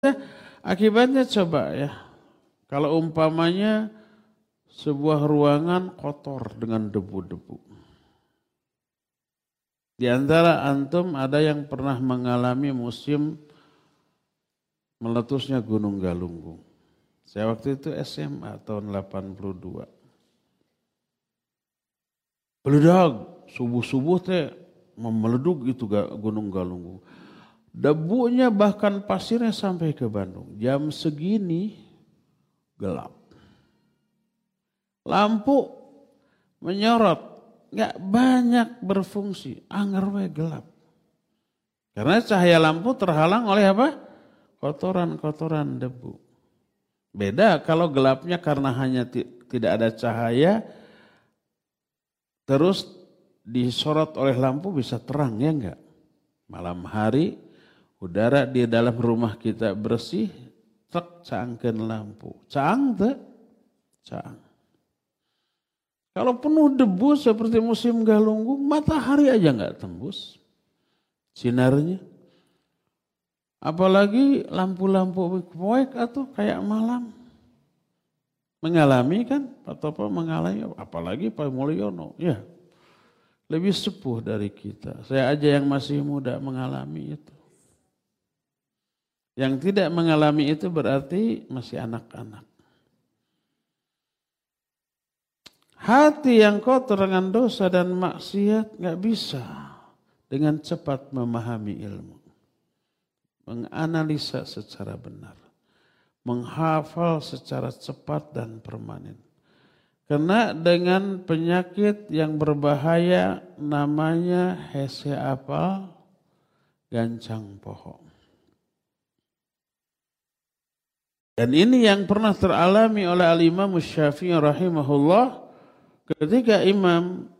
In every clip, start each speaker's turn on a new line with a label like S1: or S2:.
S1: Akibatnya coba ya, kalau umpamanya sebuah ruangan kotor dengan debu-debu. Di antara antum ada yang pernah mengalami musim meletusnya Gunung Galunggung. Saya waktu itu SMA tahun 82. Meledak, subuh-subuh teh memeleduk itu Gunung Galunggung. Debunya bahkan pasirnya sampai ke Bandung. Jam segini gelap. Lampu menyorot. Nggak banyak berfungsi, anggar gelap. Karena cahaya lampu terhalang oleh apa? Kotoran-kotoran debu. Beda kalau gelapnya karena hanya tidak ada cahaya, terus disorot oleh lampu bisa terang, ya enggak? Malam hari, udara di dalam rumah kita bersih, cangkeun lampu. Caang teh? Caang. Kalau penuh debu seperti musim Galunggung, matahari aja nggak tembus sinarnya. Apalagi lampu-lampu proyek atau kayak malam. Mengalami kan, Pak Topo mengalami, apalagi Pak Mulyono. Ya, lebih sepuh dari kita. Saya aja yang masih muda mengalami itu. Yang tidak mengalami itu berarti masih anak-anak. Hati yang kotor dengan dosa dan maksiat gak bisa dengan cepat memahami ilmu. Menganalisa secara benar. Menghafal secara cepat dan permanen. Karena dengan penyakit yang berbahaya namanya hese apal gancang pohon. Dan ini yang pernah teralami oleh Al-Imam Syafi'i rahimahullah. Ketika Imam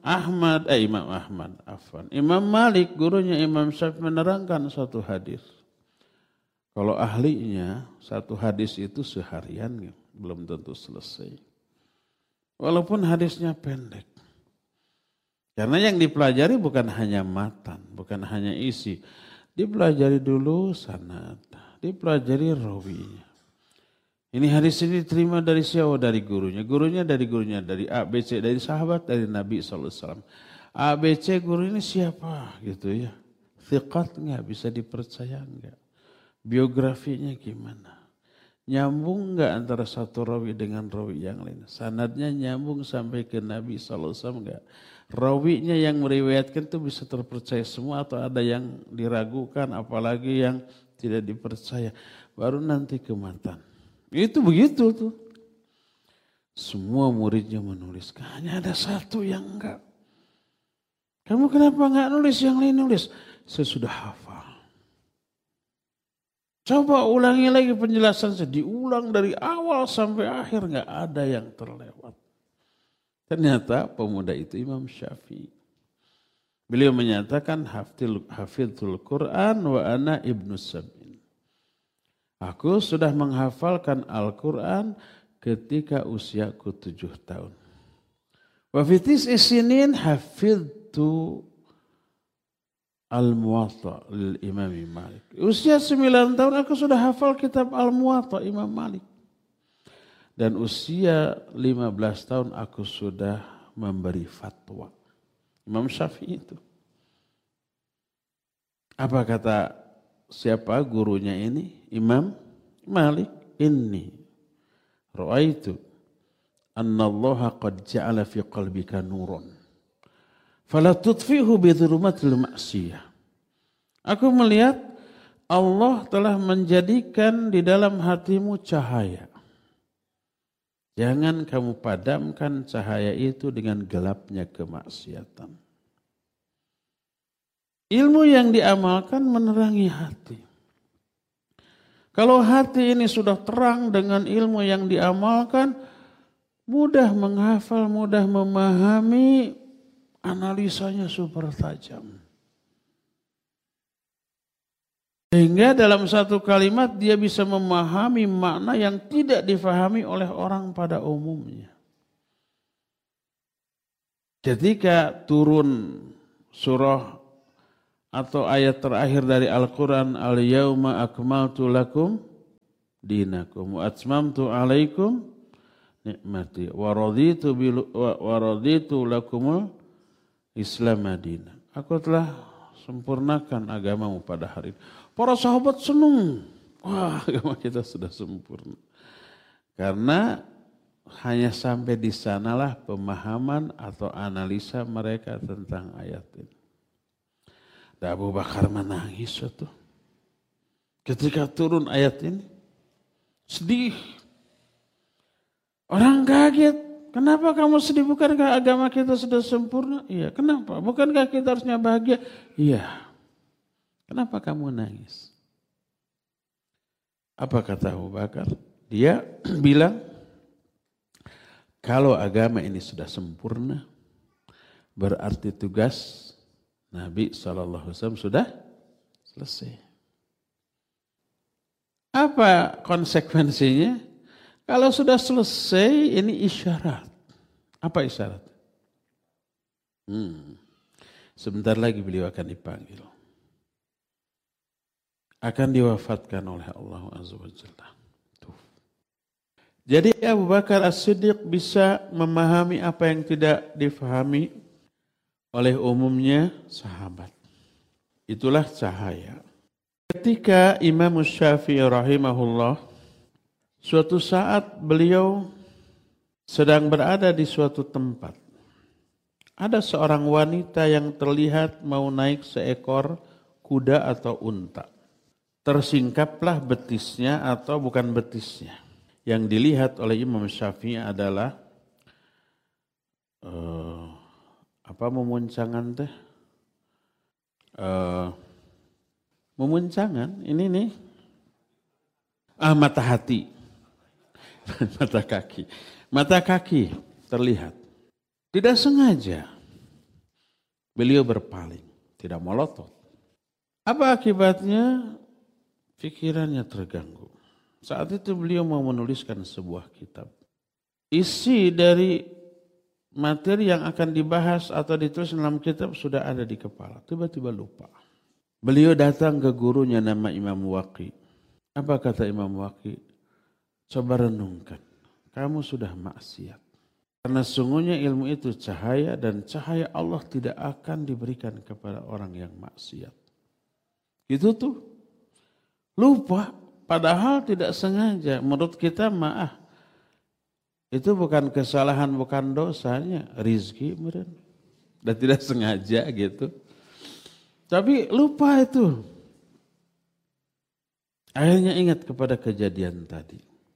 S1: Malik, gurunya Imam Syafi'i menerangkan satu hadis. Kalau ahlinya, satu hadis itu seharian belum tentu selesai. Walaupun hadisnya pendek. Karena yang dipelajari bukan hanya matan, bukan hanya isi. Dipelajari dulu sanad, dipelajari rawinya. Ini hadis ini diterima dari siapa? Dari gurunya. Gurunya, dari A, B, C, dari sahabat, dari Nabi SAW. A, B, C, guru ini siapa? Gitu ya. Thiqat enggak? Bisa dipercaya enggak? Biografinya gimana? Nyambung enggak antara satu rawi dengan rawi yang lain? Sanadnya nyambung sampai ke Nabi SAW enggak? Rawinya yang meriwayatkan itu bisa terpercaya semua atau ada yang diragukan, apalagi yang tidak dipercaya. Baru nanti ke matan. Itu begitu tuh. Semua muridnya menulis. Hanya ada satu yang enggak. Kamu kenapa enggak nulis, yang lain nulis? Saya sudah hafal. Coba ulangi lagi penjelasan saya. Diulang dari awal sampai akhir, enggak ada yang terlewat. Ternyata pemuda itu Imam Syafi'i. Beliau menyatakan hafidhul Quran wa ana ibnu sab'in. Aku sudah menghafalkan Al-Quran ketika usiaku 7 tahun. Wa fitis isinin hafidtu Al-Muwatta lil Imam Malik. Usia 9 tahun aku sudah hafal kitab Al-Muwatta Imam Malik. Dan usia 15 tahun aku sudah memberi fatwa. Imam Syafi'i itu. Apa kata siapa gurunya ini? Imam Malik. Inni ra'aitu anna Allah qad ja'ala fi qalbika nuran. Fala tutfihu bi dhulumatil ma'siyah. Aku melihat Allah telah menjadikan di dalam hatimu cahaya. Jangan kamu padamkan cahaya itu dengan gelapnya kemaksiatan. Ilmu yang diamalkan menerangi hati. Kalau hati ini sudah terang dengan ilmu yang diamalkan, mudah menghafal, mudah memahami, analisanya super tajam. Sehingga dalam satu kalimat dia bisa memahami makna yang tidak difahami oleh orang pada umumnya. Ketika turun surah atau ayat terakhir dari Al-Quran, Al-Yawma akmaltu lakum dinakum wa atmamtu 'alaikum nikmati wa raditu lakumul Islam madina. Aku telah sempurnakan agamamu pada hari ini. Para sahabat senang. Wah, agama kita sudah sempurna. Karena hanya sampai di sanalah pemahaman atau analisa mereka tentang ayat ini. Dan Abu Bakar menangis itu. Ketika turun ayat ini. Sedih. Orang kaget. Kenapa kamu sedih? Bukankah agama kita sudah sempurna? Iya. Kenapa? Bukankah kita harusnya bahagia? Iya. Kenapa kamu nangis? Apa kata Abu Bakar? Dia bilang, kalau agama ini sudah sempurna, berarti tugas Nabi SAW sudah selesai. Apa konsekuensinya? Kalau sudah selesai, ini isyarat. Apa isyarat? Sebentar lagi beliau akan dipanggil. Akan diwafatkan oleh Allah Azza wa Jalla. Jadi Abu Bakar As-Siddiq bisa memahami apa yang tidak difahami oleh umumnya sahabat. Itulah cahaya. Ketika Imam Syafi'i rahimahullah, suatu saat beliau sedang berada di suatu tempat. Ada seorang wanita yang terlihat mau naik seekor kuda atau unta. Tersingkaplah betisnya atau bukan betisnya. Yang dilihat oleh Imam Syafi'i adalah memuncangan teh? Memuncangan, ini nih. Mata hati. Mata kaki. Mata kaki terlihat. Tidak sengaja. Beliau berpaling. Tidak melotot. Apa akibatnya? Pikirannya terganggu. Saat itu beliau mau menuliskan sebuah kitab. Isi dari materi yang akan dibahas atau ditulis dalam kitab sudah ada di kepala. Tiba-tiba lupa. Beliau datang ke gurunya nama Imam Waqi. Apa kata Imam Waqi? Coba renungkan. Kamu sudah maksiat. Karena sungguhnya ilmu itu cahaya dan cahaya Allah tidak akan diberikan kepada orang yang maksiat. Gitu tuh. Lupa. Padahal tidak sengaja. Menurut kita maaf. Itu bukan kesalahan, bukan dosanya. Rizki meren. Dan tidak sengaja gitu. Tapi lupa itu. Akhirnya ingat kepada kejadian tadi.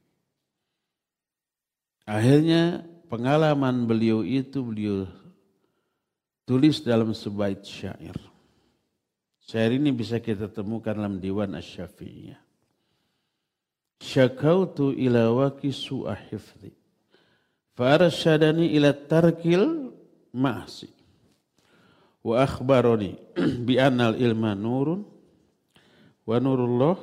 S1: Akhirnya pengalaman beliau itu beliau tulis dalam sebaik syair. Syair ini bisa kita temukan dalam Diwan Asy-Syafi'iyah. Syakautu ila waqi su'a hifdhi farsyadani ila tarkil ma'asi wa akhbarani bi annal ilma nurun wa nurullah.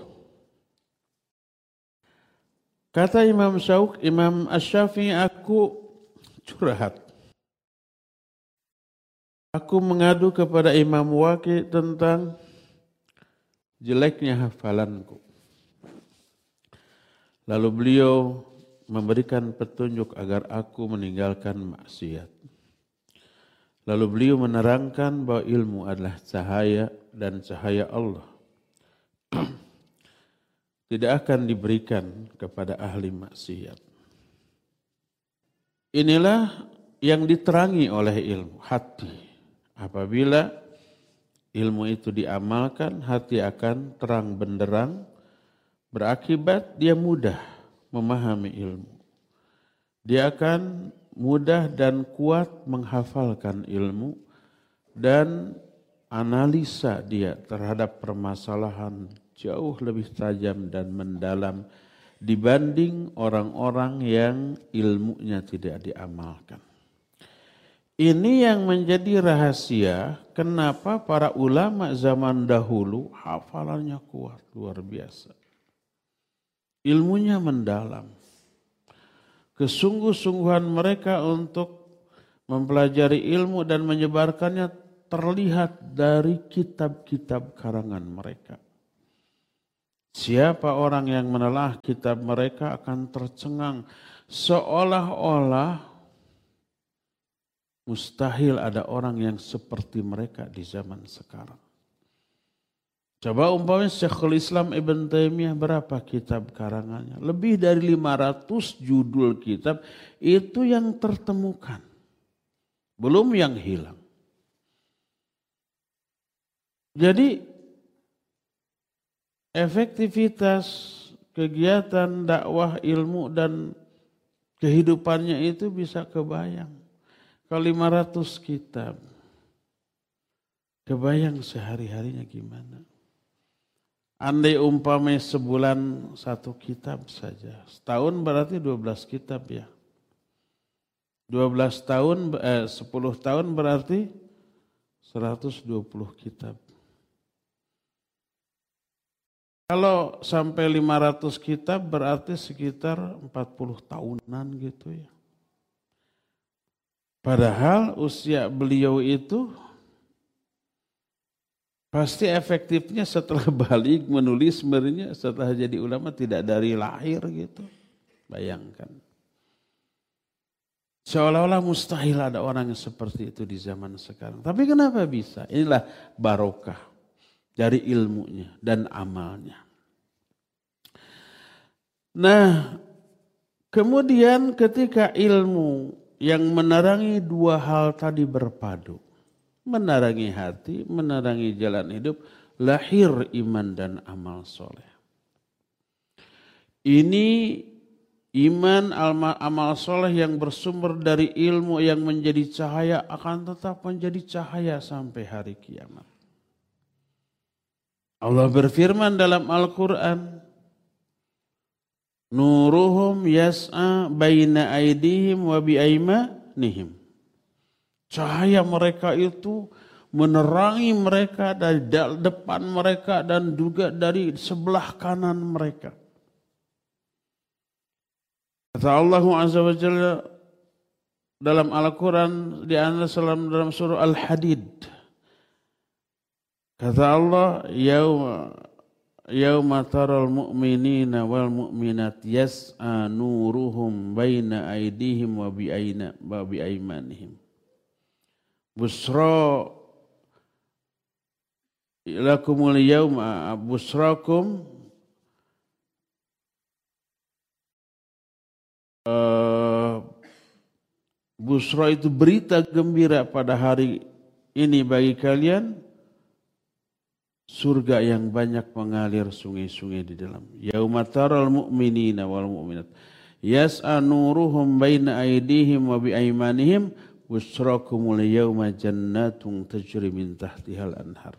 S1: Kata Imam Asy-Syafi'i, aku curhat. Aku mengadu kepada Imam Waqi tentang jeleknya hafalanku. Lalu beliau memberikan petunjuk agar aku meninggalkan maksiat. Lalu beliau menerangkan bahwa ilmu adalah cahaya dan cahaya Allah tidak akan diberikan kepada ahli maksiat. Inilah yang diterangi oleh ilmu hati. Apabila ilmu itu diamalkan, hati akan terang benderang, berakibat dia mudah memahami ilmu. Dia akan mudah dan kuat menghafalkan ilmu dan analisa dia terhadap permasalahan jauh lebih tajam dan mendalam dibanding orang-orang yang ilmunya tidak diamalkan. Ini yang menjadi rahasia kenapa para ulama zaman dahulu hafalannya kuat, luar biasa. Ilmunya mendalam. Kesungguh-sungguhan mereka untuk mempelajari ilmu dan menyebarkannya terlihat dari kitab-kitab karangan mereka. Siapa orang yang menelah kitab mereka akan tercengang seolah-olah mustahil ada orang yang seperti mereka di zaman sekarang. Coba umpamanya Syekhul Islam Ibn Taimiyah berapa kitab karangannya? Lebih dari 500 judul kitab itu yang tertemukan. Belum yang hilang. Jadi efektivitas kegiatan dakwah ilmu dan kehidupannya itu bisa kebayang. Kalau 500 kitab, kebayang sehari-harinya gimana. Andai umpamanya sebulan satu kitab saja, setahun berarti 12 kitab ya. 10 tahun berarti 120 kitab. Kalau sampai 500 kitab berarti sekitar 40 tahunan gitu ya. Padahal usia beliau itu pasti efektifnya setelah balik menulis sebenarnya setelah jadi ulama tidak dari lahir gitu. Bayangkan. Seolah-olah mustahil ada orang yang seperti itu di zaman sekarang. Tapi kenapa bisa? Inilah barokah dari ilmunya dan amalnya. Nah, kemudian ketika ilmu yang menerangi dua hal tadi berpadu, menerangi hati, menerangi jalan hidup, lahir iman dan amal soleh. Ini iman, amal soleh yang bersumber dari ilmu yang menjadi cahaya akan tetap menjadi cahaya sampai hari kiamat. Allah berfirman dalam Al-Quran, Nuruhum yas'a baina aidihim wa biaimanihim. Cahaya mereka itu menerangi mereka dari depan mereka dan juga dari sebelah kanan mereka. Kata Allah Azza wa Jalla dalam Al-Quran di dalam surah Al-Hadid. Kata Allah, Yauma taral mu'minina wal mu'minat yas'a nuruhum baina aidihim wa biaimanihim. Busra lakumul yauma busrakum busra itu berita gembira pada hari ini bagi kalian. Surga yang banyak mengalir sungai-sungai di dalam. Yauma taral mu'minina wal mu'minat yas'a nuruhum baina aydihim wa biaimanihim busrakumul yauma jannatun tajri min tahtihal anhar.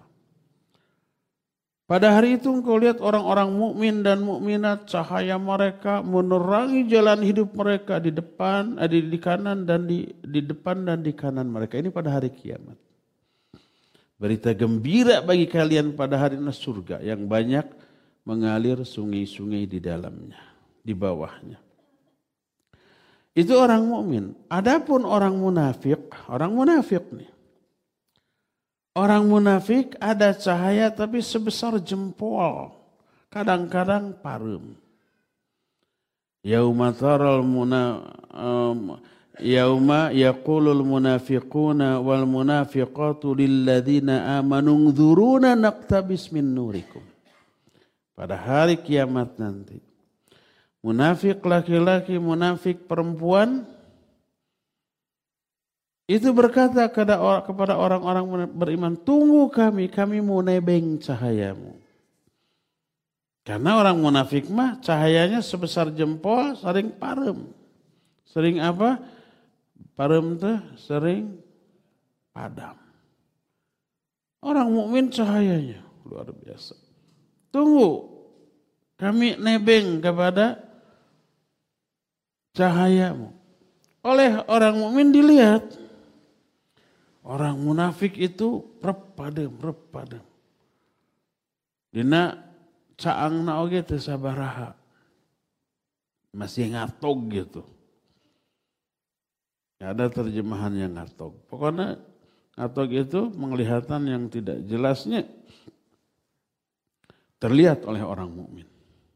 S1: Pada hari itu engkau lihat orang-orang mukmin dan mukminat, cahaya mereka menerangi jalan hidup mereka di depan, di kanan dan di depan dan di kanan mereka. Ini pada hari kiamat. Berita gembira bagi kalian pada hari surga yang banyak mengalir sungai-sungai di dalamnya, di bawahnya. Itu orang mukmin. Adapun orang munafik nih. Orang munafik ada cahaya tapi sebesar jempol, kadang-kadang parum. Yauma taral Yauma yaqulul munafiquna wal munafiqatu lilladzina amanu nzuruna naqtabis min nurikum. Pada hari kiamat nanti, munafik laki-laki, munafik perempuan itu berkata kepada orang-orang beriman, tunggu kami mau nebeng cahayamu. Karena orang munafik mah cahayanya sebesar jempol, sering parem. Sering apa? Parem tuh sering padam. Orang mukmin cahayanya luar biasa. Tunggu, kami nebeng kepada cahayamu. Oleh orang mukmin dilihat. Orang munafik itu rep padem. Dina caangna oge teu sabaraha. Masih ngatog gitu. Ada terjemahan yang ngatog. Pokoknya ngatog itu penglihatan yang tidak jelasnya. terlihat oleh orang mukmin.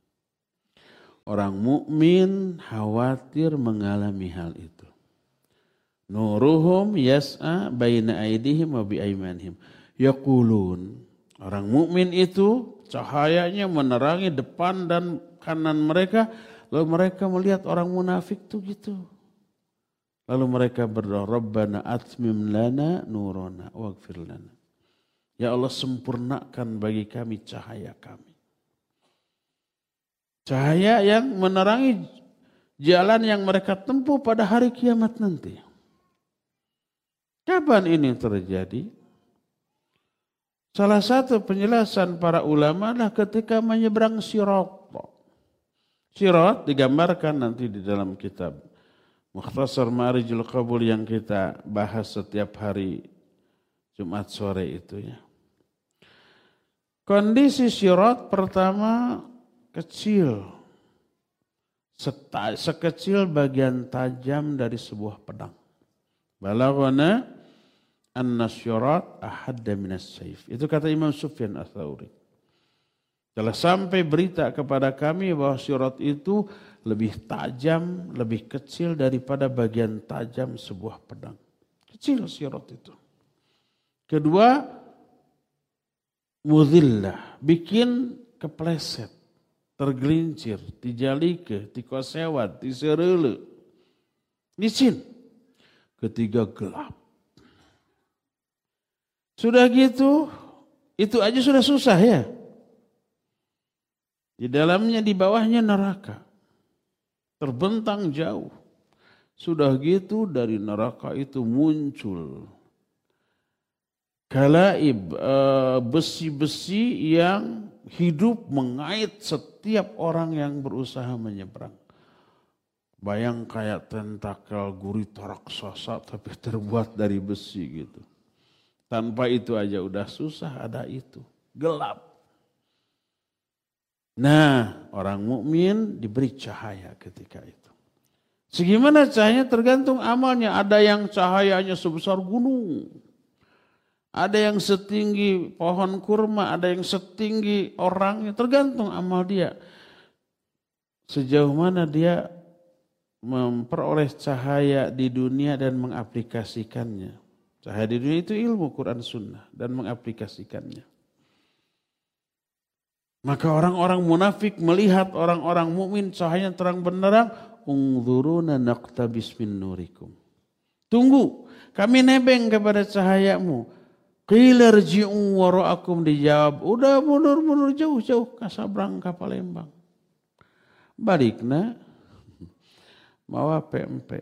S1: Orang mukmin khawatir mengalami hal itu. Nuruhum yas'a baina aydihim wa biaymanihim. Yaqulun, orang mukmin itu cahayanya menerangi depan dan kanan mereka, lalu mereka melihat orang munafik itu gitu. Lalu mereka berdoa, Rabbana atmim lana nurana waghfir lana. Ya Allah, sempurnakan bagi kami cahaya kami. Cahaya yang menerangi jalan yang mereka tempuh pada hari kiamat nanti. Kapan ini terjadi? Salah satu penjelasan para ulama adalah ketika menyeberang sirat. Sirat digambarkan nanti di dalam kitab Mukhtasar Ma'rijul Qabul yang kita bahas setiap hari Jumat sore itu ya. Kondisi sirat pertama kecil, sekecil bagian tajam dari sebuah pedang. Balaghana anna syirat ahadda minas saif. Itu kata Imam Sufyan Ats-Tsauri. Telah sampai berita kepada kami bahwa syirat itu lebih tajam, lebih kecil daripada bagian tajam sebuah pedang. Kecil syirat itu. Kedua, mudhillah, bikin kepleset, tergelincir, tijalike, tikosewat, tisereule. Licin. Ketiga, gelap. Sudah gitu, itu aja sudah susah ya. Di dalamnya, di bawahnya neraka. Terbentang jauh. Sudah gitu dari neraka itu muncul kalaib, besi-besi yang hidup mengait setiap orang yang berusaha menyeberang. Bayang kayak tentakel gurita raksasa tapi terbuat dari besi gitu. Tanpa itu aja udah susah, ada itu. Gelap. Nah, orang mukmin diberi cahaya ketika itu. Segimana cahayanya tergantung amalnya. Ada yang cahayanya sebesar gunung. Ada yang setinggi pohon kurma, ada yang setinggi orangnya. Tergantung amal dia. Sejauh mana dia memperoleh cahaya di dunia dan mengaplikasikannya. Cahaya di dunia itu ilmu Quran Sunnah dan mengaplikasikannya. Maka orang-orang munafik melihat orang-orang mukmin cahayanya terang benderang, unzuruna naqtabis min nurikum. Tunggu, kami nebeng kepada cahayamu. Qila rji'u wara'akum, dijawab, udah mundur jauh-jauh Kasablanka Palembang. Balikna mawa PMP.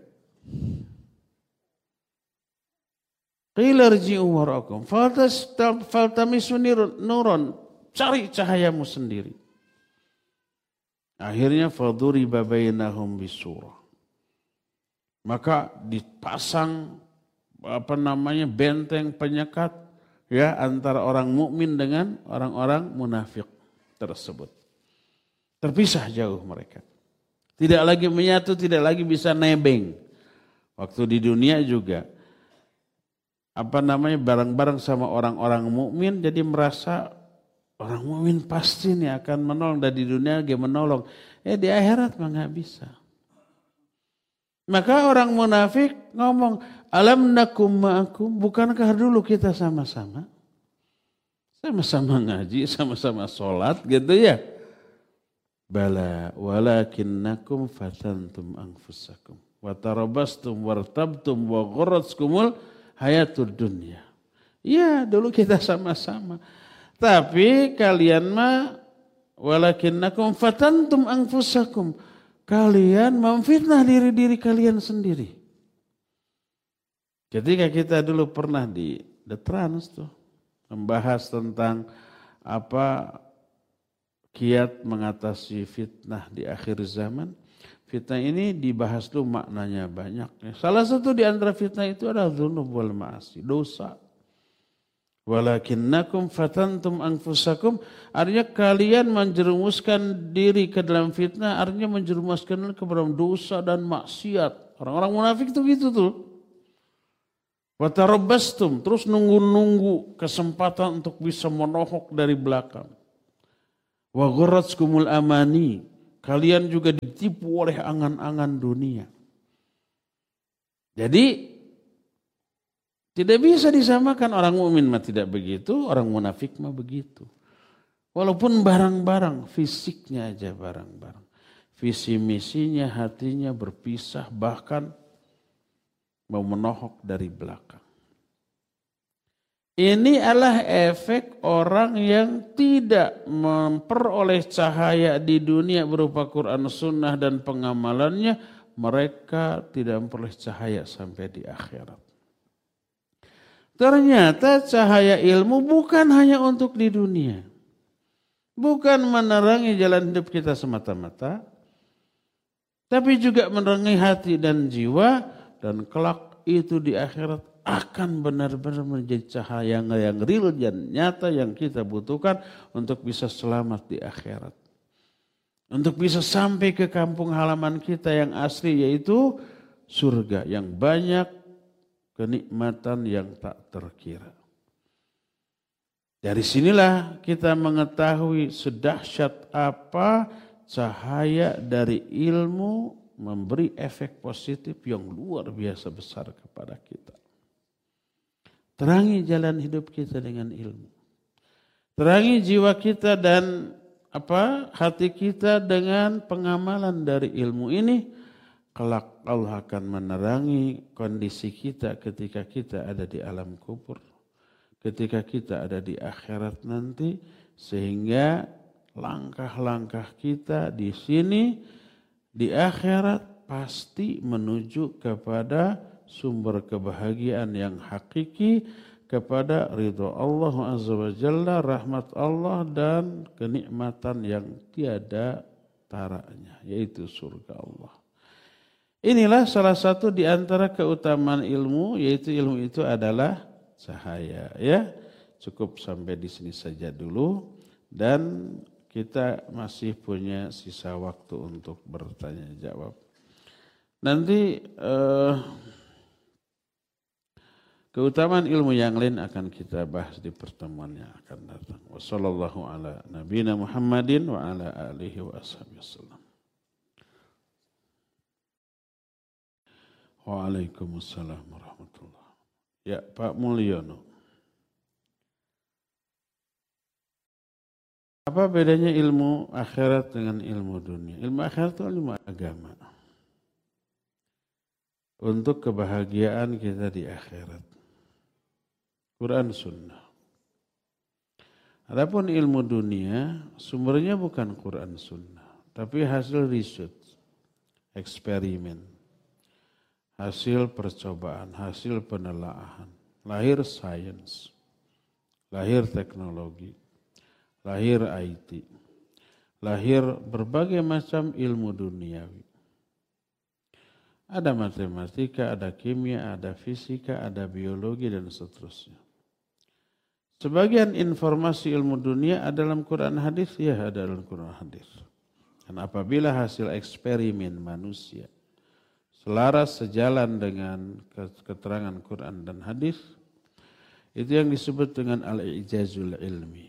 S1: Qila rji'u wara'akum faltamisu nuron. Cari cahayamu sendiri. Akhirnya faduriba bainahum bisurah. Maka dipasang benteng penyekat ya antara orang mukmin dengan orang-orang munafik tersebut. Terpisah jauh mereka. Tidak lagi menyatu, tidak lagi bisa nebeng. Waktu di dunia juga bareng-bareng sama orang-orang mukmin, jadi merasa orang mukmin pasti nih akan menolong, dan di dunia dia menolong. Di akhirat mah nggak bisa. Maka orang munafik ngomong, alam nakum ma'akum, bukankah dulu kita sama-sama? Sama-sama ngaji, sama-sama sholat gitu ya. Bala walakinnakum fatantum anfusakum wa tarabastum wartabtum wa gharratkumul hayatud dunya. Ya, dulu kita sama-sama. Tapi kalian mah walakinnakum fatantum anfusakum. Kalian memfitnah diri kalian sendiri. Ketika kita dulu pernah di The Trans tuh membahas tentang kiat mengatasi fitnah di akhir zaman. Fitnah ini dibahas dulu maknanya banyak. Salah satu di antara fitnah itu adalah dzunub wal ma'asi, dosa. Walakinnakum fatantum anfusakum, artinya kalian menjerumuskan diri ke dalam fitnah, artinya menjerumuskan ke dalam dosa dan maksiat. Orang-orang munafik itu gitu tuh. Wa tarabbastum, terus nunggu-nunggu kesempatan untuk bisa menohok dari belakang. Wa ghurratskumul amani. Kalian juga ditipu oleh angan-angan dunia. Jadi tidak bisa disamakan, orang mukmin mah tidak begitu, orang munafik mah begitu. Walaupun barang-barang, fisiknya aja barang-barang. Visi misinya, hatinya berpisah, bahkan mau menohok dari belakang. Ini adalah efek orang yang tidak memperoleh cahaya di dunia berupa Quran, Sunnah dan pengamalannya. Mereka tidak memperoleh cahaya sampai di akhirat. Ternyata cahaya ilmu bukan hanya untuk di dunia. Bukan menerangi jalan hidup kita semata-mata. Tapi juga menerangi hati dan jiwa. Dan kelak itu di akhirat akan benar-benar menjadi cahaya yang real dan nyata yang kita butuhkan untuk bisa selamat di akhirat. Untuk bisa sampai ke kampung halaman kita yang asli, yaitu surga yang banyak kenikmatan yang tak terkira. Dari sinilah kita mengetahui sedahsyat apa cahaya dari ilmu memberi efek positif yang luar biasa besar kepada kita. Terangi jalan hidup kita dengan ilmu. Terangi jiwa kita dan hati kita dengan pengamalan dari ilmu ini. Kelak Allah akan menerangi kondisi kita ketika kita ada di alam kubur. Ketika kita ada di akhirat nanti. Sehingga langkah-langkah kita di sini, di akhirat pasti menuju kepada sumber kebahagiaan yang hakiki, kepada ridho Allah Azza wa Jalla, rahmat Allah dan kenikmatan yang tiada taranya, yaitu surga Allah. Inilah salah satu di antara keutamaan ilmu, yaitu ilmu itu adalah cahaya. Ya, cukup sampai di sini saja dulu dan kita masih punya sisa waktu untuk bertanya jawab. Nanti keutamaan ilmu yang lain akan kita bahas di pertemuan yang akan datang. Wassallallahu ala nabiyina Muhammadin wa ala alihi wa ashabihi wasallam. Waalaikumsalam warahmatullahi. Ya, Pak Mulyono. Apa bedanya ilmu akhirat dengan ilmu dunia? Ilmu akhirat itu ilmu agama. Untuk kebahagiaan kita di akhirat. Quran Sunnah. Adapun ilmu dunia, sumbernya bukan Quran Sunnah. Tapi hasil riset, eksperimen, hasil percobaan, hasil penelaahan. Lahir sains, lahir teknologi, lahir IT, lahir berbagai macam ilmu duniawi. Ada matematika, ada kimia, ada fisika, ada biologi dan seterusnya. Sebagian informasi ilmu dunia ada dalam Quran hadis, ya ada dalam Quran hadis. Dan apabila hasil eksperimen manusia selaras sejalan dengan keterangan Quran dan hadis, itu yang disebut dengan al-i'jazul ilmi.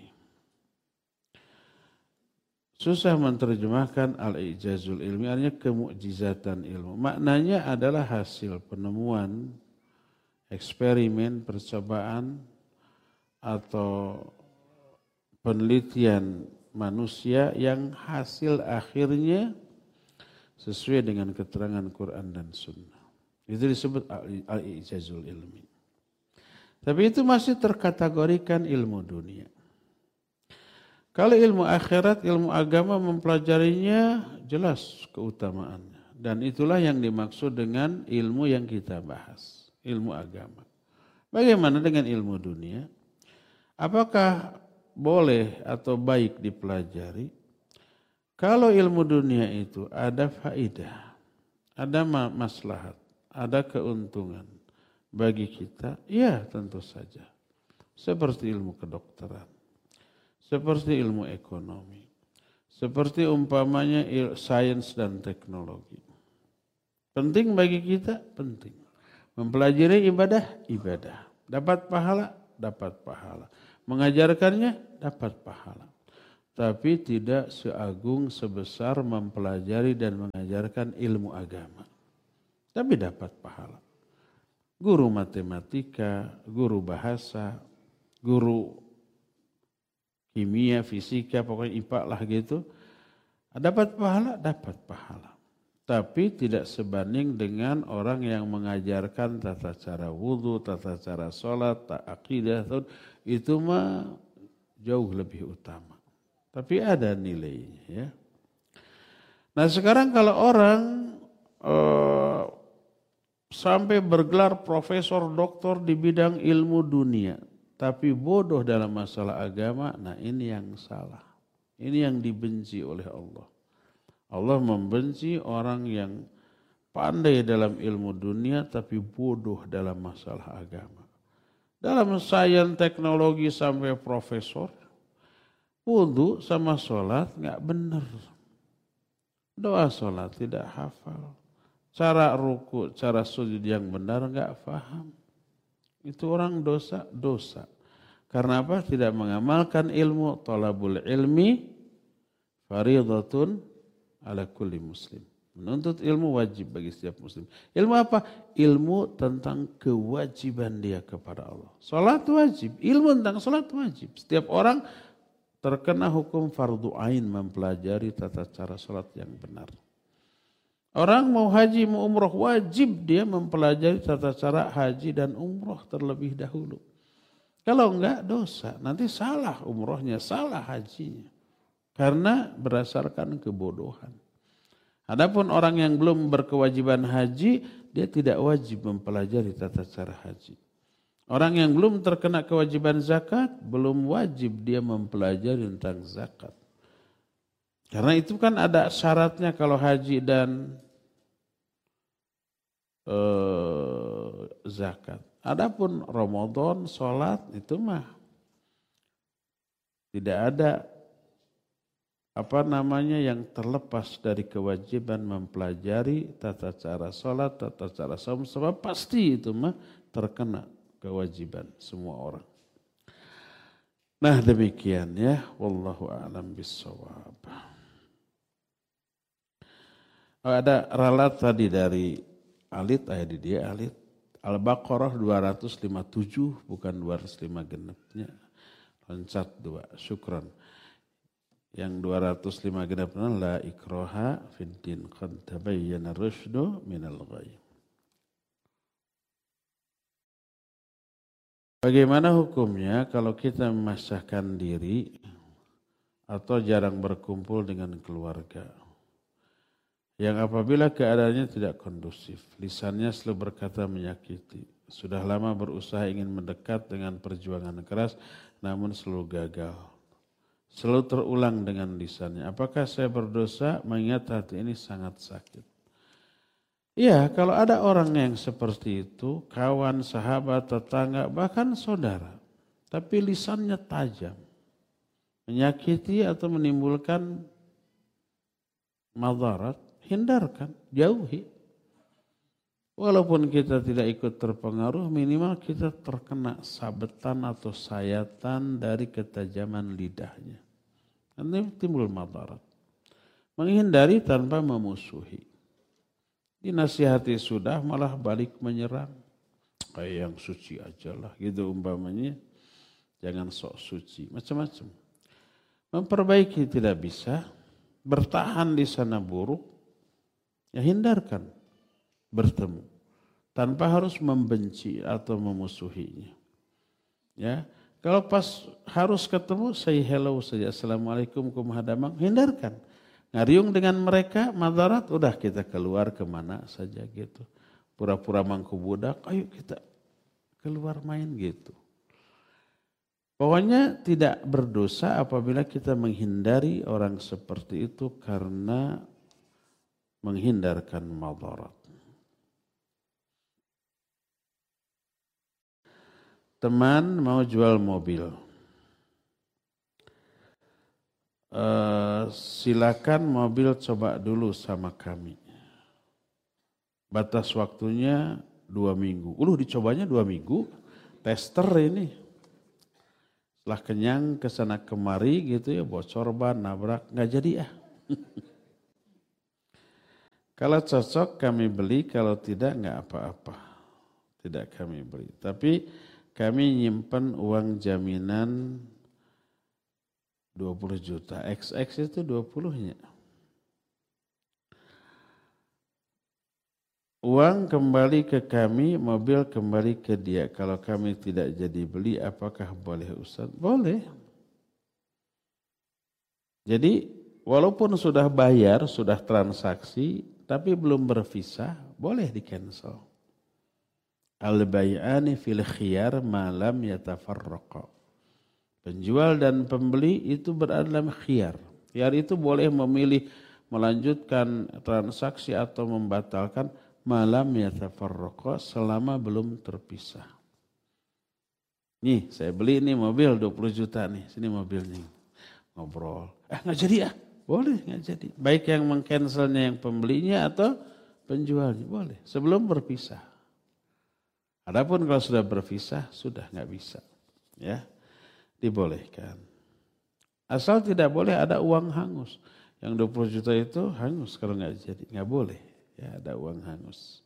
S1: Susah menerjemahkan al-i'jazul ilmi, artinya kemukjizatan ilmu. Maknanya adalah hasil penemuan, eksperimen, percobaan, atau penelitian manusia yang hasil akhirnya sesuai dengan keterangan Quran dan Sunnah. Itu disebut al-i'jazul ilmi. Tapi itu masih terkategorikan ilmu dunia. Kalau ilmu akhirat, ilmu agama mempelajarinya jelas keutamaannya. Dan itulah yang dimaksud dengan ilmu yang kita bahas, ilmu agama. Bagaimana dengan ilmu dunia? Apakah boleh atau baik dipelajari? Kalau ilmu dunia itu ada faidah, ada maslahat, ada keuntungan bagi kita, ya tentu saja. Seperti ilmu kedokteran, seperti ilmu ekonomi, seperti umpamanya sains dan teknologi. Penting bagi kita, penting. Mempelajari ibadah, ibadah. Dapat pahala, dapat pahala. Mengajarkannya, dapat pahala. tapi tidak seagung sebesar mempelajari dan mengajarkan ilmu agama. Tapi dapat pahala. Guru matematika, guru bahasa, guru kimia, fisika, pokoknya IPA lah gitu. Dapat pahala, dapat pahala. Tapi tidak sebanding dengan orang yang mengajarkan tata cara wudhu, tata cara sholat, akidah, itu mah jauh lebih utama. Tapi ada nilainya ya. Nah sekarang kalau orang sampai bergelar profesor, doktor di bidang ilmu dunia, tapi bodoh dalam masalah agama, nah ini yang salah. Ini yang dibenci oleh Allah. Allah membenci orang yang pandai dalam ilmu dunia tapi bodoh dalam masalah agama. Dalam sains teknologi sampai profesor, wudu sama sholat nggak benar. Doa sholat tidak hafal. Cara ruku, cara sujud yang benar nggak paham. Itu orang dosa. Karena apa? Tidak mengamalkan ilmu. Thalabul ilmi faridatun ala kulli muslim. Menuntut ilmu wajib bagi setiap muslim. Ilmu apa? Ilmu tentang kewajiban dia kepada Allah. Salat wajib. Ilmu tentang salat wajib. Setiap orang terkena hukum fardu ain mempelajari tata cara salat yang benar. Orang mau haji, mau umroh, wajib dia mempelajari tata cara haji dan umroh terlebih dahulu. Kalau enggak dosa, nanti salah umrohnya, salah hajinya. Karena berdasarkan kebodohan. Adapun orang yang belum berkewajiban haji, dia tidak wajib mempelajari tata cara haji. Orang yang belum terkena kewajiban zakat, belum wajib dia mempelajari tentang zakat. Karena itu kan ada syaratnya kalau haji dan zakat. Adapun Ramadan, sholat itu mah tidak ada yang terlepas dari kewajiban mempelajari tata cara sholat, tata cara saum, sebab pasti itu mah terkena kewajiban semua orang. Nah demikian ya, wallahu a'lam bissawab. Ada ralat tadi dari Alit, di dia Alit. Al-Baqarah 257 bukan 205 genepnya. Loncat 2, syukran. Yang 205 genepnya la ikraha fid din qad tabayyana rusydu minal ghayy. Bagaimana hukumnya kalau kita memasahkan diri atau jarang berkumpul dengan keluarga? Yang apabila keadaannya tidak kondusif, lisannya selalu berkata menyakiti. Sudah lama berusaha ingin mendekat dengan perjuangan keras, namun selalu gagal. Selalu terulang dengan lisannya. Apakah saya berdosa mengingat hati ini sangat sakit? Iya, kalau ada orang yang seperti itu, kawan, sahabat, tetangga, bahkan saudara. Tapi lisannya tajam. Menyakiti atau menimbulkan madarat. Hindarkan, jauhi. Walaupun kita tidak ikut terpengaruh, minimal kita terkena sabetan atau sayatan dari ketajaman lidahnya. Nanti timbul madarat. Menghindari tanpa memusuhi. Dinasihati sudah malah balik menyerang. Kayak yang suci aja lah gitu umpamanya. Jangan sok suci, macam-macam. Memperbaiki tidak bisa, bertahan di sana buruk. Ya hindarkan bertemu tanpa harus membenci atau memusuhinya. Ya, kalau pas harus ketemu say hello saja, assalamualaikum kumhadamang, hindarkan. Ngariung dengan mereka madarat, udah kita keluar kemana saja gitu. Pura-pura mangku budak, ayo kita keluar main gitu. Pokoknya tidak berdosa apabila kita menghindari orang seperti itu karena menghindarkan madarat. Teman mau jual mobil. Silakan mobil coba dulu sama kami. Batas waktunya 2 minggu. Dicobanya 2 minggu. Tester ini. Setelah kenyang kesana kemari gitu ya, bocor ban, nabrak, nggak jadi ah. Kalau cocok kami beli, kalau tidak nggak apa-apa. Tidak kami beli. Tapi kami nyimpen uang jaminan 20 juta. XX itu 20-nya. Uang kembali ke kami, mobil kembali ke dia. Kalau kami tidak jadi beli, apakah boleh Ustaz? Boleh. Jadi walaupun sudah bayar, sudah transaksi, tapi belum bervisa, boleh di cancel. Al-bay'ani fil khiyar malam yatafarraqa. Penjual dan pembeli itu berada dalam khiyar. Khiyar itu boleh memilih melanjutkan transaksi atau membatalkan malam yatafarraqa selama belum terpisah. Nih, saya beli nih mobil 20 juta nih, sini mobilnya. Ngobrol. Nggak jadi ah. Boleh nggak jadi. Baik yang mengcancelnya yang pembelinya atau penjualnya. Boleh. Sebelum berpisah. Adapun kalau sudah berpisah, sudah nggak bisa. Ya, dibolehkan. Asal tidak boleh ada uang hangus. Yang 20 juta itu hangus kalau nggak jadi. Nggak boleh. Ya, ada uang hangus.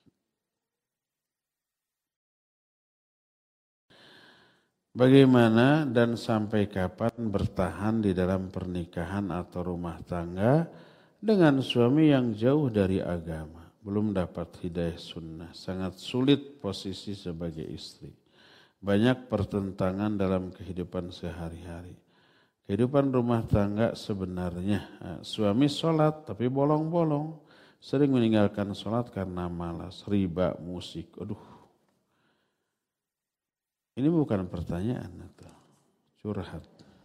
S1: Bagaimana dan sampai kapan bertahan di dalam pernikahan atau rumah tangga dengan suami yang jauh dari agama, belum dapat hidayah sunnah, sangat sulit posisi sebagai istri. Banyak pertentangan dalam kehidupan sehari-hari. Kehidupan rumah tangga sebenarnya, suami sholat tapi bolong-bolong, sering meninggalkan sholat karena malas, riba, musik, Ini bukan pertanyaan atau curhat.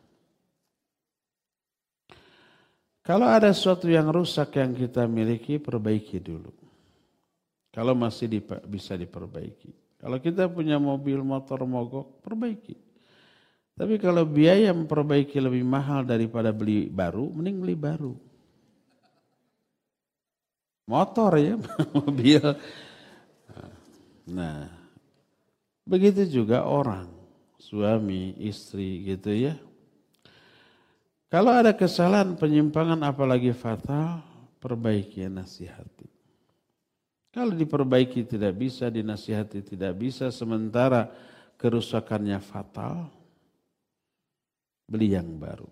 S1: Kalau ada sesuatu yang rusak yang kita miliki, perbaiki dulu. Kalau masih bisa diperbaiki. Kalau kita punya mobil, motor mogok, perbaiki. Tapi kalau biaya memperbaiki lebih mahal daripada beli baru, mending beli baru. Motor ya, mobil. Nah, begitu juga orang, suami, istri gitu ya. Kalau ada kesalahan, penyimpangan apalagi fatal, perbaiki, nasihati. Kalau diperbaiki tidak bisa, dinasihati tidak bisa, sementara kerusakannya fatal, beli yang baru.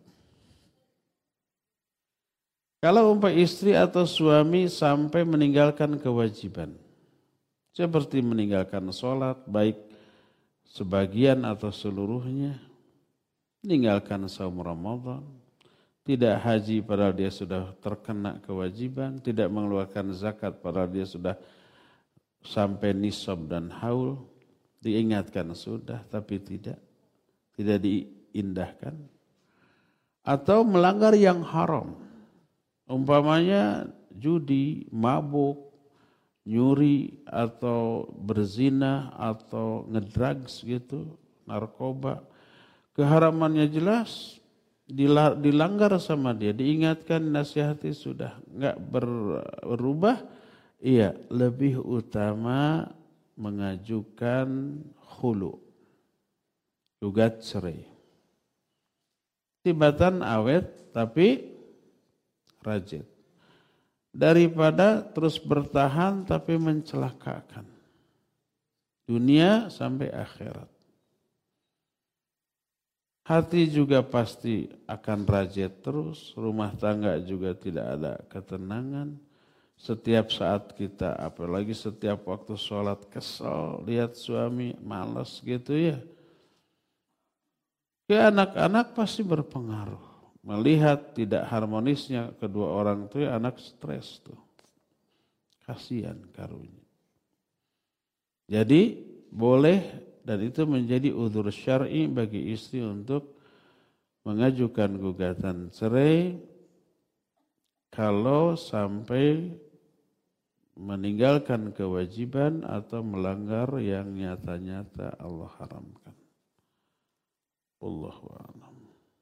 S1: Kalau umpamanya istri atau suami sampai meninggalkan kewajiban, seperti meninggalkan sholat, baik sebagian atau seluruhnya, meninggalkan saum Ramadan, tidak haji padahal dia sudah terkena kewajiban, tidak mengeluarkan zakat padahal dia sudah sampai nisab dan haul, diingatkan sudah tapi tidak diindahkan. Atau melanggar yang haram, umpamanya judi, mabuk, nyuri atau berzina atau ngedrugs gitu, narkoba. Keharamannya jelas, dilanggar sama dia, diingatkan, nasihati sudah nggak berubah. Iya, lebih utama mengajukan khulu, gugat cerai. Tibatan awet tapi rajin. Daripada terus bertahan tapi mencelakakan dunia sampai akhirat. Hati juga pasti akan rajet terus, rumah tangga juga tidak ada ketenangan. Setiap saat kita, apalagi setiap waktu sholat kesel, lihat suami malas gitu ya. Ke anak-anak pasti berpengaruh. Melihat tidak harmonisnya kedua orang itu, ya anak stres tuh. Kasihan karunya. Jadi boleh dan itu menjadi udzur syar'i bagi istri untuk mengajukan gugatan cerai kalau sampai meninggalkan kewajiban atau melanggar yang nyata-nyata Allah haramkan. Wallahu a'lam.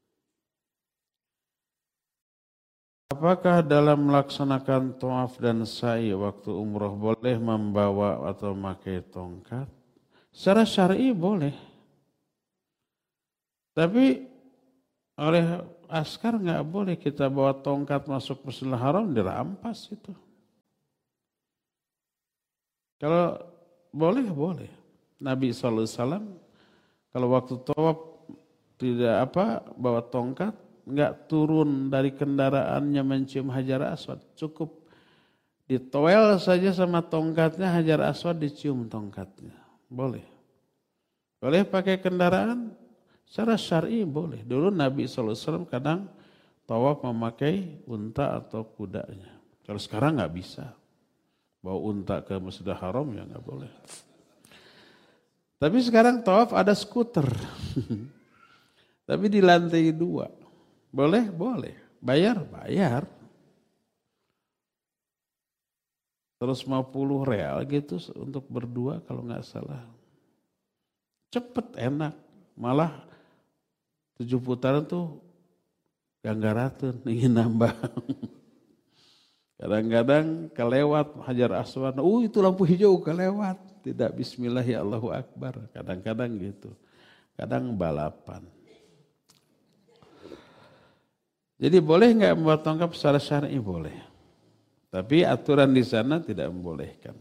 S1: Apakah dalam melaksanakan tawaf dan sa'i waktu umroh boleh membawa atau memakai tongkat? Secara syar'i boleh. Tapi oleh askar nggak boleh kita bawa tongkat masuk Masjidil Haram, dirampas itu. Kalau boleh, boleh. Nabi SAW kalau waktu tawaf tidak bawa tongkat, nggak turun dari kendaraannya mencium Hajar Aswad, cukup ditowel saja sama tongkatnya, Hajar Aswad dicium tongkatnya, boleh. Boleh pakai kendaraan, secara syar'i boleh. Dulu Nabi SAW kadang tawaf memakai unta atau kudanya. Kalau sekarang nggak bisa, bawa unta ke Masjidil Haram ya nggak boleh. Tapi sekarang tawaf ada skuter. Tapi di lantai 2. Boleh? Boleh. Bayar? Bayar. Terus 50 real gitu untuk berdua kalau nggak salah. Cepet, enak. Malah 7 putaran tuh ganggaratun, ingin nambah. Kadang-kadang kelewat Hajar Aswad. Itu lampu hijau kelewat. Tidak bismillah ya Allahu Akbar. Kadang-kadang gitu. Kadang balapan. Jadi boleh nggak membawa tongkat secara syar'i? Boleh. Tapi aturan di sana tidak membolehkan.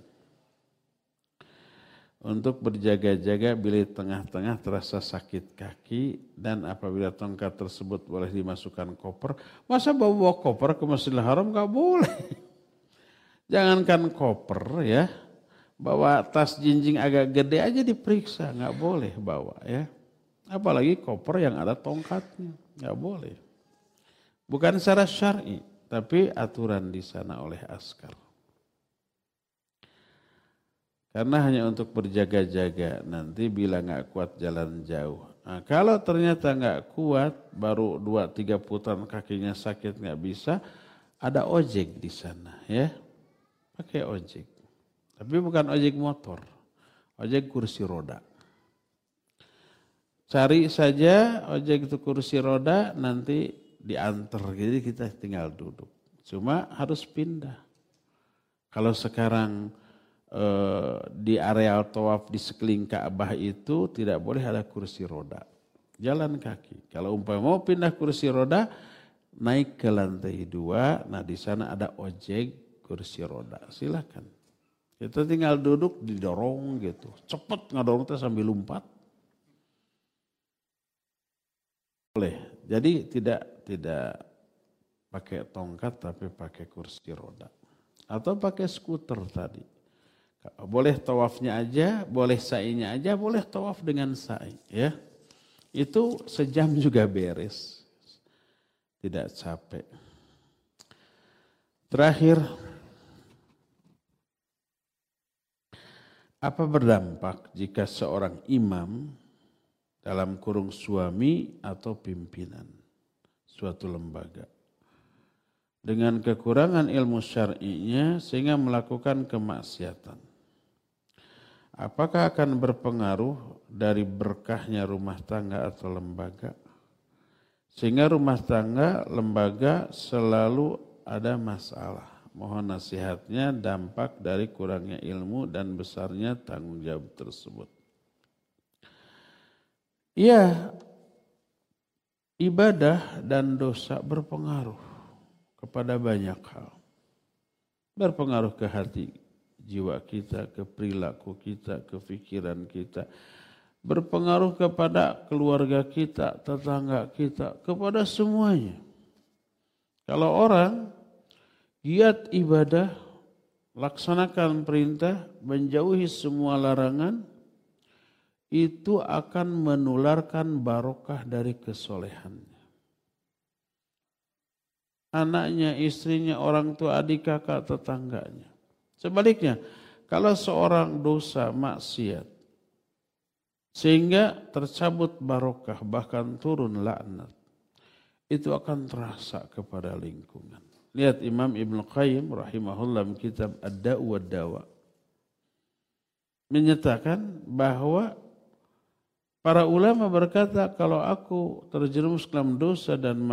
S1: Untuk berjaga-jaga bila di tengah-tengah terasa sakit kaki dan apabila tongkat tersebut boleh dimasukkan koper. Masa bawa koper ke Masjidil Haram? Nggak boleh. Jangankan koper ya. Bawa tas jinjing agak gede aja diperiksa, nggak boleh bawa ya. Apalagi koper yang ada tongkatnya, nggak boleh. Bukan secara syar'i, tapi aturan di sana oleh askar. Karena hanya untuk berjaga-jaga, nanti bila nggak kuat jalan jauh. Nah, kalau ternyata nggak kuat, baru 2-3 putaran kakinya sakit nggak bisa, ada ojek di sana ya, pakai ojek. Tapi bukan ojek motor, ojek kursi roda. Cari saja ojek itu kursi roda, nanti diantar, jadi kita tinggal duduk. Cuma harus pindah. Kalau sekarang di areal tawaf di sekeliling Ka'bah itu tidak boleh ada kursi roda. Jalan kaki. Kalau mau pindah kursi roda, naik ke lantai 2, nah di sana ada ojek kursi roda. Silakan. Kita tinggal duduk didorong gitu. Cepet ngadorong kita sambil lompat. Boleh. Jadi tidak pakai tongkat tapi pakai kursi roda. Atau pakai skuter tadi. Boleh tawafnya aja, boleh sa'inya aja, boleh tawaf dengan sa'i ya. Itu sejam juga beres. Tidak capek. Terakhir, apa berdampak jika seorang imam dalam kurung suami atau pimpinan suatu lembaga dengan kekurangan ilmu syar'inya sehingga melakukan kemaksiatan? Apakah akan berpengaruh dari berkahnya rumah tangga atau lembaga? Sehingga rumah tangga, lembaga selalu ada masalah. Mohon nasihatnya dampak dari kurangnya ilmu dan besarnya tanggung jawab tersebut. Ya, ibadah dan dosa berpengaruh kepada banyak hal. Berpengaruh ke hati jiwa kita, ke perilaku kita, ke pikiran kita. Berpengaruh kepada keluarga kita, tetangga kita, kepada semuanya. Kalau orang giat ibadah, laksanakan perintah, menjauhi semua larangan, itu akan menularkan barokah dari kesolehannya. Anaknya, istrinya, orang tua, adik, kakak, tetangganya. Sebaliknya, kalau seorang dosa, maksiat, sehingga tercabut barokah, bahkan turun laknat, itu akan terasa kepada lingkungan. Lihat Imam Ibn Qayyim rahimahullah kitab Ad-Da'u wad-Dawa menyatakan bahwa para ulama berkata kalau aku terjerumus dalam dosa dan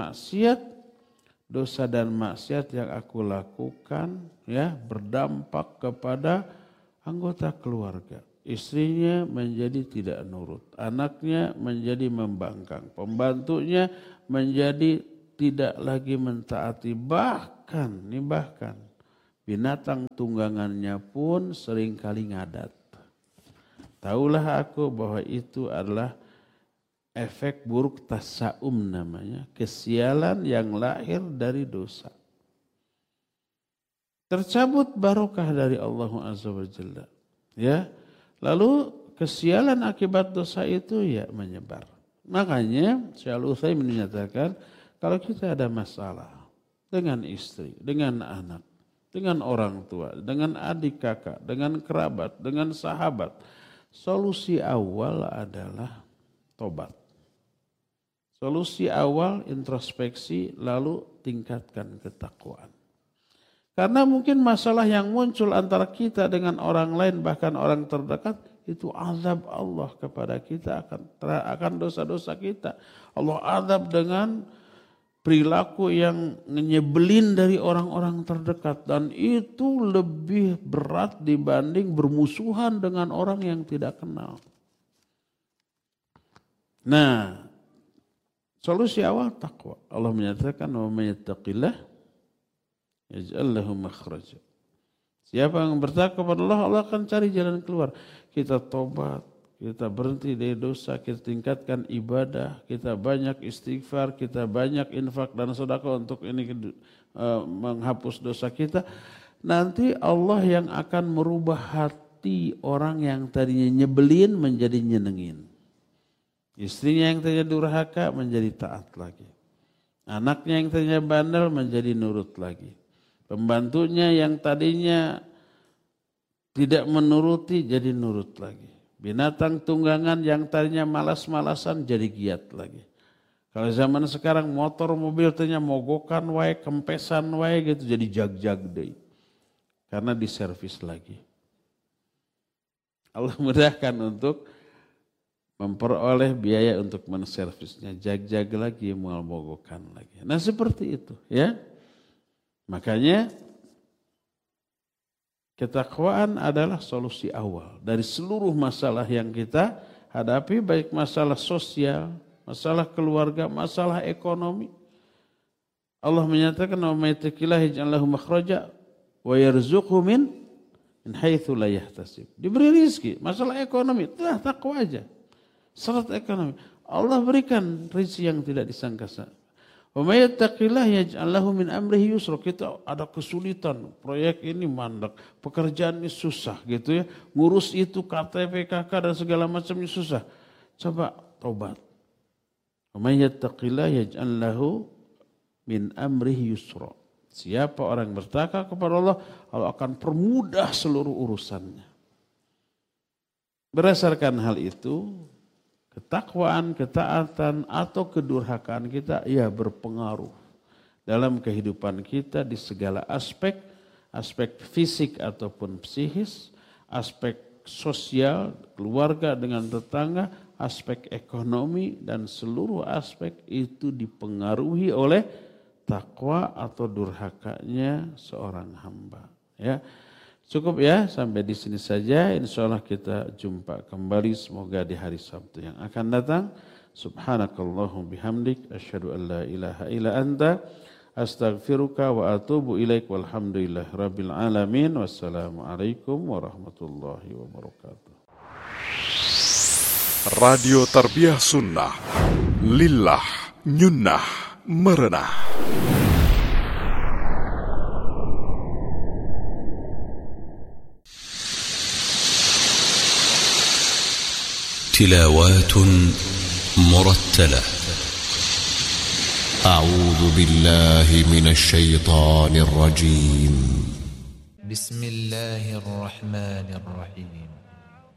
S1: maksiat yang aku lakukan ya berdampak kepada anggota keluarga. istrinya menjadi tidak nurut, anaknya menjadi membangkang, pembantunya menjadi tidak lagi mentaati, bahkan binatang tunggangannya pun seringkali ngadat. Tahulah aku bahwa itu adalah efek buruk tasaum namanya, kesialan yang lahir dari dosa. Tercabut barokah dari Allah Azza wa Jalla. Ya. Lalu kesialan akibat dosa itu ya menyebar. Makanya Syekh Al-Utsaimin menyatakan kalau kita ada masalah dengan istri, dengan anak, dengan orang tua, dengan adik kakak, dengan kerabat, dengan sahabat, solusi awal adalah tobat. Solusi awal introspeksi, lalu tingkatkan ketakwaan. Karena mungkin masalah yang muncul antara kita dengan orang lain, bahkan orang terdekat, itu azab Allah kepada kita akan dosa-dosa kita. Allah azab dengan perilaku yang nyebelin dari orang-orang terdekat. Dan itu lebih berat dibanding bermusuhan dengan orang yang tidak kenal. Nah, solusi awal takwa. Allah menyatakan wa may yattaqillah yaj'al lahu makhraja. Siapa yang bertakwa kepada Allah, Allah akan cari jalan keluar. Kita tobat, kita berhenti dari dosa, kita tingkatkan ibadah, kita banyak istighfar, kita banyak infak dan sedekah untuk ini menghapus dosa kita. Nanti Allah yang akan merubah hati orang yang tadinya nyebelin menjadi nyenengin. Istrinya yang tadinya durhaka menjadi taat lagi. Anaknya yang tadinya bandel menjadi nurut lagi. Pembantunya yang tadinya tidak menuruti jadi nurut lagi. Binatang tunggangan yang tadinya malas-malasan jadi giat lagi. Kalau zaman sekarang motor mobil tadinya mogokan wae, kempesan wae gitu jadi jag-jag deh. Karena diservis lagi. Allah mudahkan untuk memperoleh biaya untuk menservisnya, jag-jag lagi, mogokan lagi. Nah seperti itu ya. Makanya ketakwaan adalah solusi awal dari seluruh masalah yang kita hadapi, baik masalah sosial, masalah keluarga, masalah ekonomi. Allah menyatakan wa may yattaqillaha yaj'al lahu makhraja wa yarzuqhu min haitsu la yahtasib. Diberi rezeki, masalah ekonomi, takwa aja. Syarat ekonomi, Allah berikan rezeki yang tidak disangka-sangka. Wa may yattaqillaha yaj'al lahu min amrihi yusra. Kita ada kesulitan, proyek ini mandek, pekerjaan ini susah gitu ya. Ngurus itu KTP, KK dan segala macamnya susah. Coba tobat. Wa may yattaqillaha yaj'al lahu min amrihi yusra. Siapa orang bertakwa kepada Allah, Allah akan permudah seluruh urusannya. Berdasarkan hal itu, ketakwaan, ketaatan atau kedurhakaan kita ya berpengaruh dalam kehidupan kita di segala aspek, aspek fisik ataupun psikis, aspek sosial, keluarga dengan tetangga, aspek ekonomi dan seluruh aspek itu dipengaruhi oleh takwa atau durhakanya seorang hamba. Ya. Cukup ya, sampai di sini saja. Insyaallah kita jumpa kembali semoga di hari Sabtu yang akan datang. Subhanakallahumma bihamdik asyhadu an la ilaha illa anta astaghfiruka wa atubu ilaik walhamdulillahi rabbil alamin. Wassalamualaikum warahmatullahi wabarakatuh.
S2: Radio Tarbiyah Sunnah Lillah Nyunnah Merenah.
S3: تلاوات مرتلة. أعوذ بالله من الشيطان الرجيم.
S4: بسم الله الرحمن الرحيم.